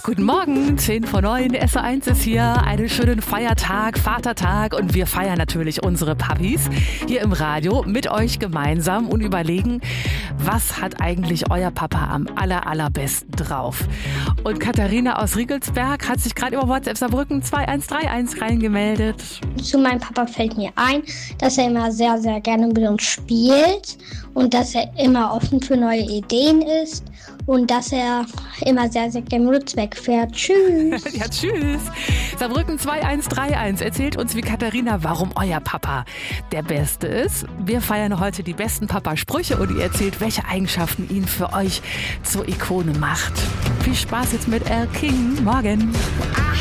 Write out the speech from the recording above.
Guten Morgen, 10:09, SO1 ist hier. Einen schönen Feiertag, Vatertag und wir feiern natürlich unsere Papis hier im Radio mit euch gemeinsam und überlegen, was hat eigentlich euer Papa am allerbesten drauf? Und Katharina aus Riegelsberg hat sich gerade über WhatsApp Saarbrücken 2131 reingemeldet. Zu meinem Papa fällt mir ein, dass er immer sehr, sehr gerne mit uns spielt und dass er immer offen für neue Ideen ist und dass er immer sehr, sehr gerne mit uns wegfährt. Tschüss. Ja, tschüss. Saarbrücken 2131 erzählt uns wie Katharina, warum euer Papa der Beste ist. Wir feiern heute die besten Papa-Sprüche und ihr erzählt, welche Eigenschaften ihn für euch zur Ikone macht. Viel Spaß jetzt mit El King. Morgen.